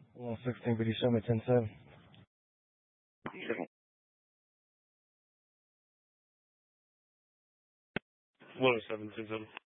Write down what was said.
16, could you show me 10-7? 107, 10-7.